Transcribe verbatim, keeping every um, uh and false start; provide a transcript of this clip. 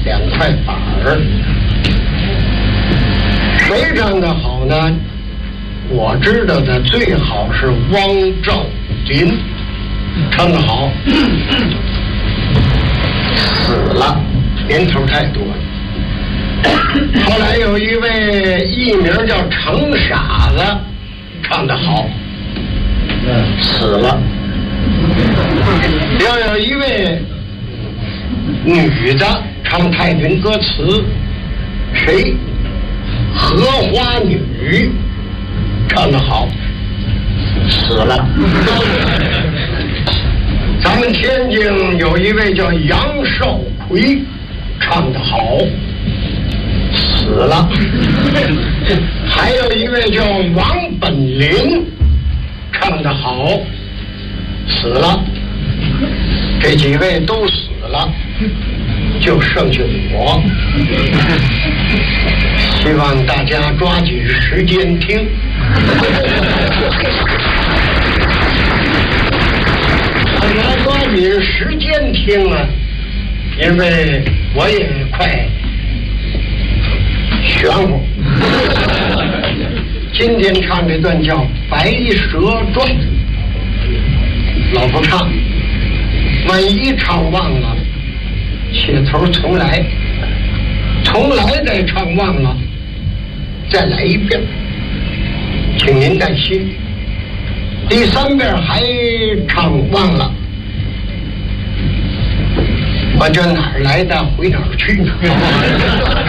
两块板儿。谁唱得好呢？我知道的最好是汪兆林，唱得好，死了，年头太多了。后来有一位艺名叫程傻子，唱得好，死了。要有一位女的唱太平歌词，谁？荷花女，唱得好，死了。咱们天津有一位叫杨少奎，唱得好，死了。还有一位叫王本林，唱得好，死了。这几位都死了，就剩下我。希望大家抓紧时间听。大家抓紧时间听啊，因为我也快玄乎。今天唱这段叫《白蛇传》，老不唱，万一唱忘了，且头重来，重来再唱忘了，再来一遍，请您耐心。第三遍还唱忘了，我这哪儿来的回哪儿去呢？